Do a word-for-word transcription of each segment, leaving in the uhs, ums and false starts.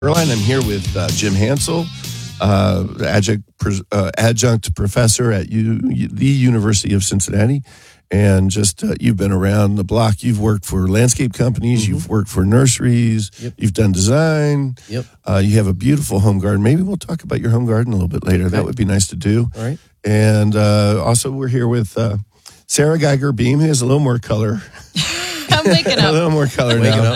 Caroline, I'm here with uh, Jim Hansel, uh, adjunct, uh, adjunct professor at U, the University of Cincinnati. And just uh, you've been around the block. You've worked for landscape companies. Mm-hmm. You've worked for nurseries. Yep. You've done design. Yep. Uh, you have a beautiful home garden. Maybe we'll talk about your home garden a little bit later. Okay. That would be nice to do. All right. And uh, also we're here with uh, Sarah Geiger Beam, who has a little more color. I'm waking up. A little more color now.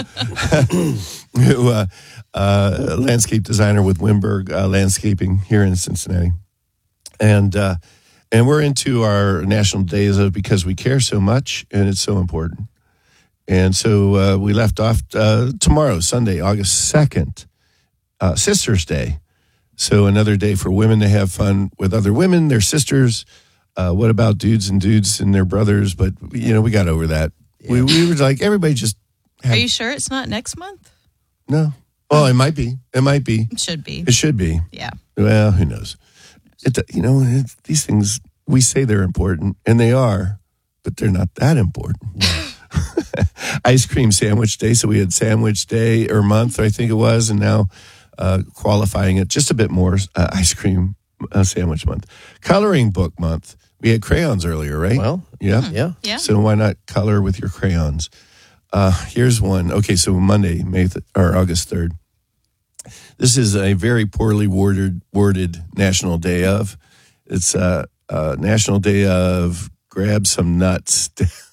Who, uh, uh, landscape designer with Wimberg uh, Landscaping here in Cincinnati. And uh, and we're into our National Days of because we care so much and it's so important. And so uh, we left off uh, tomorrow, Sunday, August second, uh, Sisters Day. So another day for women to have fun with other women, their sisters. Uh, what about dudes and dudes and their brothers? But, you know, we got over that. Yeah. We, we were like, everybody just... Have, Are you sure it's not next month? No. Well, it might be. It might be. It should be. It should be. Yeah. Well, who knows? It, you know, it, these things, we say they're important, and they are, but they're not that important. Ice cream sandwich day. So we had sandwich day or month, I think it was, and now uh, qualifying it just a bit more, uh, ice cream uh, sandwich month. Coloring book month. We had crayons earlier, right? Well, yeah. Mm-hmm. Yeah. Yeah. So why not color with your crayons? Uh, here's one. Okay, so Monday, May th- or August third. This is a very poorly worded worded National Day of. It's a uh, uh, National Day of grab some nuts.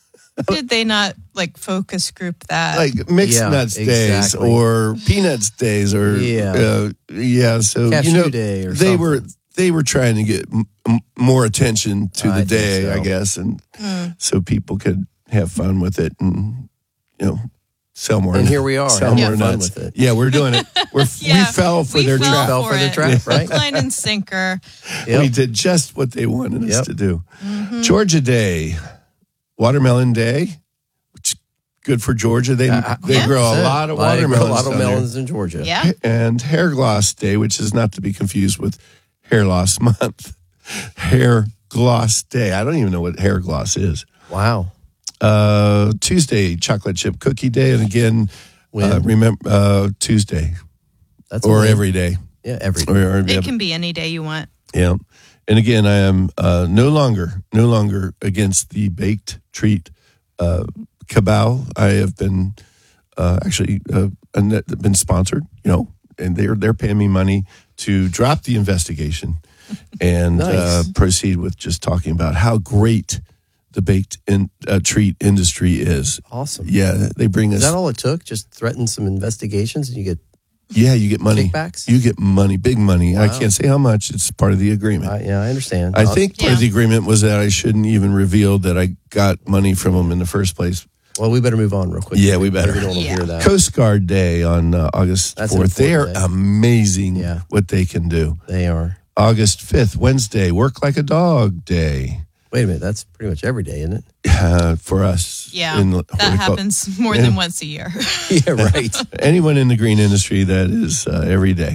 Did they not like focus group that? Like mixed Yeah, nuts exactly. days or peanuts days or Yeah. uh, yeah. So Cashew you know day or they something. were they were trying to get m- m- more attention to the I think day, so. I guess, and Mm. so people could have fun with it and you know. Sell more. And here we are, Sell having more fun nuts. with it. Yeah, we're doing it. We're, Yeah, we fell for we their fell trap. Fell for for the it. trap, right? Line and sinker. Yep. We did just what they wanted us Yep. to do. Mm-hmm. Georgia Day, Watermelon Day, which is good for Georgia. They Uh, they yeah. grow a lot of They grow watermelons. A lot of down there. melons in Georgia. Yeah. And Hair Gloss Day, which is not to be confused with Hair Loss Month. Hair Gloss Day. I don't even know what hair gloss is. Wow. Uh, Tuesday, Chocolate Chip Cookie Day, and again, When? uh, remember uh, Tuesday That's a or win. every day. Yeah, every day. Or, or, It can be any day you want. Yeah. And again, I am uh, no longer, no longer against the baked treat uh, cabal. I have been uh, actually uh, been sponsored, you know, and they're they're paying me money to drop the investigation and Nice. uh, proceed with just talking about how great the baked in, uh, treat industry is. Awesome. Yeah, they bring Is us. that all it took? Just threaten some investigations and you get, Yeah, you get money. Kickbacks? You get money, big money. I Wow. can't say how much. It's part of the agreement. uh, yeah, I understand. I Awesome. think part of the Yeah. agreement was that I shouldn't even reveal that I got money from them in the first place. Well, we better move on real quick. Yeah, we better. We don't want to Yeah. hear that. Coast Guard Day on uh, August That's an fourth. They are important day. amazing Yeah. what they can do. They are. August fifth, Wednesday, Work Like a Dog Day Wait a minute. That's pretty much every day, isn't it? uh, for us. Yeah. in the- what that we call- happens more Yeah. than once a year. Yeah, right. Anyone in the green industry, that is uh, every day.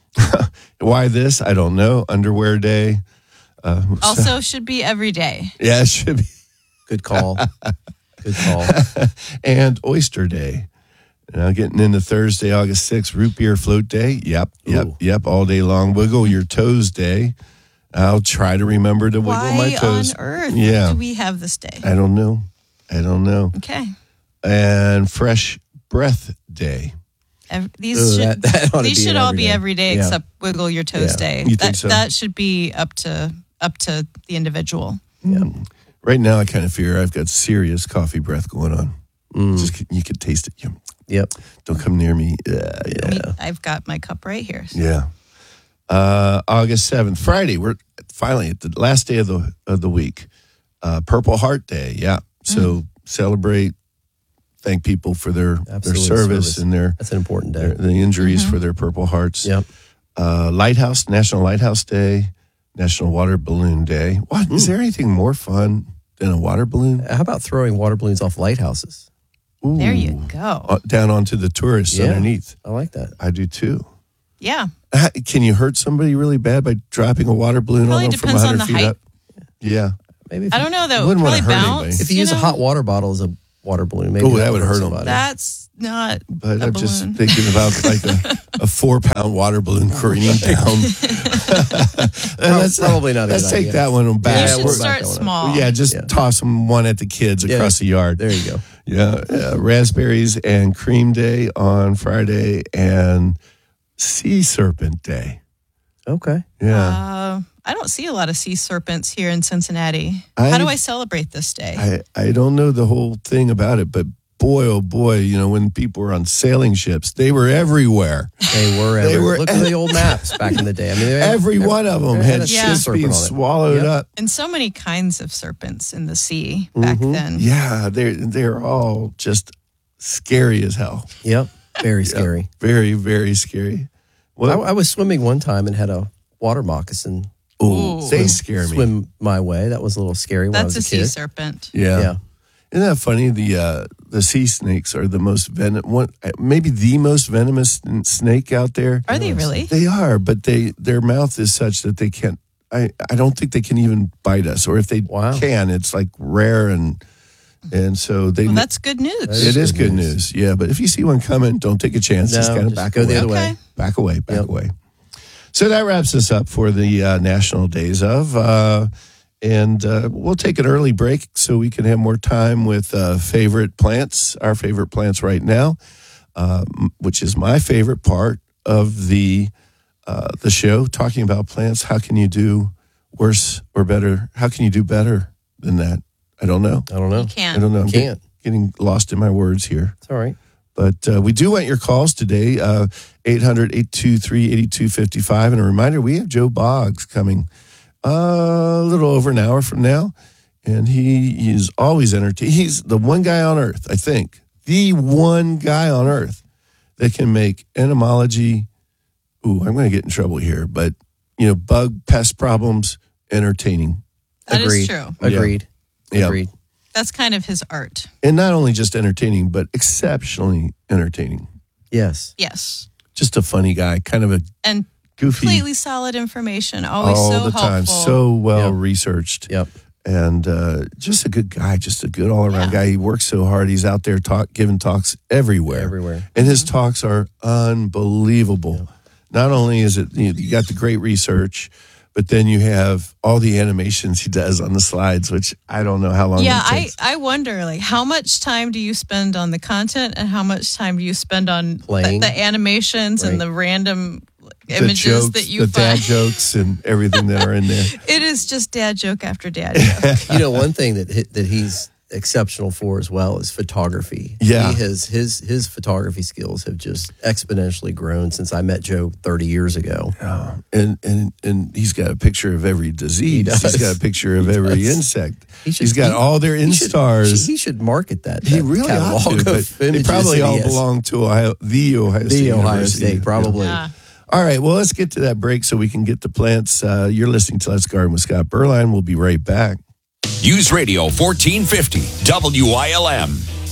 Why this? I don't know. Underwear Day. Uh, Also should be every day. yeah, it should be. Good call. Good call. And Oyster Day. Now getting into Thursday, August sixth, Root Beer Float Day. Yep, yep, Ooh. yep, all day long. Wiggle Your Toes Day. I'll try to remember to wiggle my Why toes. on earth Yeah. do we have this day? I don't know. I don't know. Okay. And Fresh Breath Day. Ev- these Ooh, should, that- that ought to these be should an all every be day. every day Yeah. except Wiggle Your Toes Yeah. Day. You that, think so? that should be up to up to the individual. Right now, I kind of fear I've got serious coffee breath going on. Mm. Just you could taste it. You, Yep. don't come near me. Yeah, yeah. Me- I've got my cup right here. Yeah. Uh, August seventh, Friday. We're finally at the last day of the of the week. Uh, Purple Heart Day. Yeah. So Mm. celebrate, thank people for their their Absolutely, service, service. and their, That's an important day. their the injuries Mm-hmm. for their Purple Hearts. Yep. Uh, Lighthouse National Lighthouse Day, National Water Balloon Day. What is there anything more fun than a water balloon? How about throwing water balloons off lighthouses? Ooh. There you go. Uh, down onto the tourists Yeah. underneath. I like that. I do too. Yeah. Ha- Can you hurt somebody really bad by dropping a water balloon Probably on them from depends on one hundred the feet height. up? Yeah. Maybe if I you, don't know though. Wouldn't wanna Probably hurt bounce. anybody. if you, you use know? a hot water bottle as a water balloon, maybe Oh, that that would hurt 'em. somebody. That's not But a I'm just balloon. thinking about like a, a four pound water balloon careening down. And let's, Probably not a Let's good take idea. that one You back. should we're start back on it. small. Yeah, just Yeah. toss them one at the kids Yeah, across the yard. There you go. Yeah, uh, raspberries and cream day on Friday and sea serpent day. Okay. Yeah, Uh, I don't see a lot of sea serpents here in Cincinnati. I- How do I celebrate this day? I, I don't know the whole thing about it, but boy, oh boy, you know, when people were on sailing ships, they were everywhere. They were. They Every, were- look at the old maps back in the day. I mean, they had- Every one of them they had a sea ships serpent being on it. swallowed Yep. up. and so many kinds of serpents in the sea back then. Yeah, they're they're all just scary as hell. Yep. Very scary. Very, very scary. I, Well, I was swimming one time and had a water moccasin ooh, Ooh. they scare me. swim my way. That was a little scary when I That's was a a sea kid. serpent. Yeah. Yeah. Isn't that funny? The uh, the sea snakes are the most venom one, maybe the most venomous snake out there. Are they really? They are, but they their mouth is such that they can't. I, I don't think they can even bite us, or if they Wow. can, it's like rare and and so they. Well, that's good news. That it is good good news. news. Yeah, but if you see one coming, don't take a chance. No, just kind of just back go away. the other Okay. way. Back away, back Yep. away. So that wraps us up for the uh, National Days of. Uh, and uh, we'll take an early break so we can have more time with uh, favorite plants, our favorite plants right now, um, which is my favorite part of the uh, the show, talking about plants. How can you do worse or better? How can you do better than that? I don't know. I don't know. You I can't. don't know. I'm Can't. getting lost in my words here. It's all right. But uh, we do want your calls today, uh, eight hundred, eight two three, eight two five five. And a reminder, we have Joe Boggs coming uh, a little over an hour from now. And he is always entertaining. He's the one guy on earth, I think, the one guy on earth that can make entomology, ooh, I'm going to get in trouble here, but, you know, bug pest problems entertaining. That is Agreed. true. Agreed. Yeah. Agreed. That's kind of his art. And not only just entertaining, but exceptionally entertaining. Yes. Yes. Just a funny guy, kind of a And goofy. completely solid information. Always all so the helpful. time, so well Yep. researched, Yep. and uh, just a good guy, just a good all around Yeah. guy. He works so hard. He's out there talk, giving talks everywhere, Everywhere. and his talks are unbelievable. Not only is it you, know, you got the great research, but then you have all the animations he does on the slides, which I don't know how long. Yeah, that I, takes. I wonder, like, how much time do you spend on the content and how much time do you spend on the, Playing. the animations Right. and the random the images jokes, that you the dad find? jokes, and everything that are in there. It is just dad joke after dad joke. You know, one thing that he- that he's exceptional for as well is photography. Yeah. He has his his photography skills have just exponentially grown since I met Joe thirty years ago. Oh, and and and he's got a picture of every disease. does. He's got a picture of He every does. insect. He should- he's got he- all their He should- instars. He should market that. He that really ought catalog to, of but they images probably that he all has. belong to Ohio, the Ohio State The Ohio University. State, probably. Yeah. All right, well, let's get to that break so we can get the plants. Uh, you're listening to Let's Garden with Scott Berline. We'll be right back. News Radio fourteen fifty, W I L M.